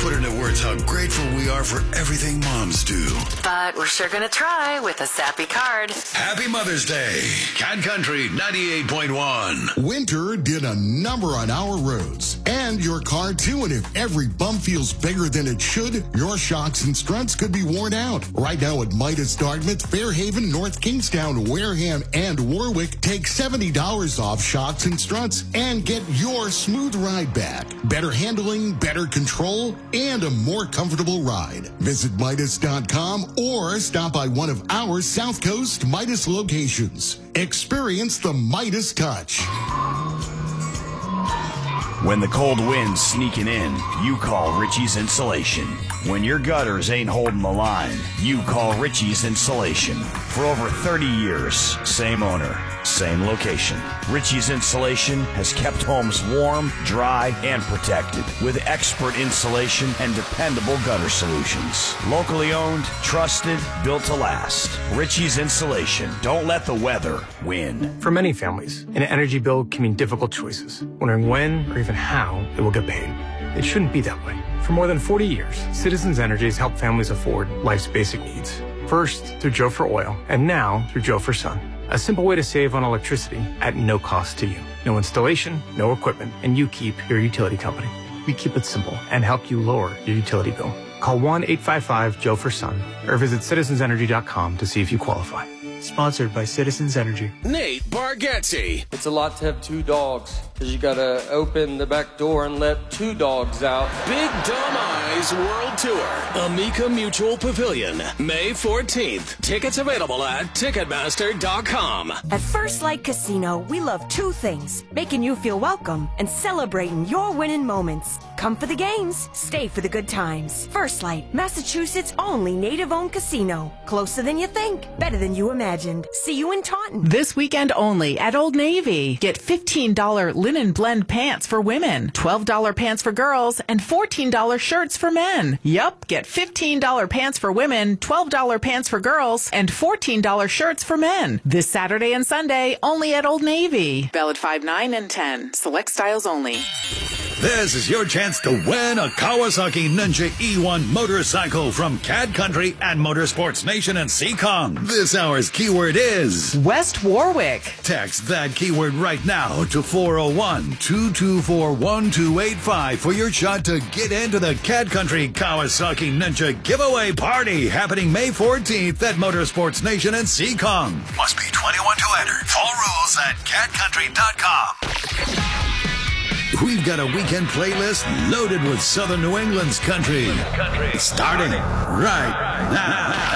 put into words how grateful we are for everything moms do. But we're sure going to try with a sappy card. Happy Mother's Day. Cat Country 98.1. Winter did a number on our roads and your car too. And if every bump feels bigger than it should, your shocks and struts could be worn out. Right now at Midas Dartmouth, Fairhaven, North Kingstown, Wareham, and Warwick, take $70 off shocks and struts and get your smooth ride back. Better handling, better control, and a more comfortable ride. Visit Midas.com or stop by one of our South Coast Midas locations. Experience the Midas touch. When the cold wind's sneaking in, you call Richie's Insulation. When your gutters ain't holding the line, you call Richie's Insulation. For over 30 years, same owner, same location. Richie's Insulation has kept homes warm, dry, and protected with expert insulation and dependable gutter solutions. Locally owned, trusted, built to last. Richie's Insulation. Don't let the weather win. For many families, an energy bill can mean difficult choices, wondering when or even how it will get paid. It shouldn't be that way. For more than 40 years, Citizens Energy has helped families afford life's basic needs. First, through Joe for Oil, and now through Joe for Sun. A simple way to save on electricity at no cost to you. No installation, no equipment, and you keep your utility company. We keep it simple and help you lower your utility bill. Call 1-855-JOE-FOR-SUN or visit citizensenergy.com to see if you qualify. Sponsored by Citizens Energy. Nate Bargatze. It's a lot to have two dogs, because you gotta open the back door and let two dogs out. Big Dumb Eyes World Tour. Amica Mutual Pavilion, May 14th. Tickets available at Ticketmaster.com. At First Light Casino, we love two things: making you feel welcome and celebrating your winning moments. Come for the games, stay for the good times. First Light, Massachusetts' only native-owned casino. Closer than you think, better than you imagined. See you in Taunton. This weekend only at Old Navy. Get $15 linen blend pants for women, $12 pants for girls, and $14 shirts for men. Yup, get $15 pants for women, $12 pants for girls, and $14 shirts for men. This Saturday and Sunday only at Old Navy. Valid 5, 9, and 10. Select styles only. This is your chance to win a Kawasaki Ninja E1 motorcycle from Cat Country and Motorsports Nation and Seacom. This hour's keyword is West Warwick. Text that keyword right now to 401-224-1285 for your shot to get into the Cat Country Kawasaki Ninja giveaway party happening May 14th at Motorsports Nation and Seacom. Must be 21 to enter. Full rules at catcountry.com. We've got a weekend playlist loaded with Southern New England's country. Starting right now.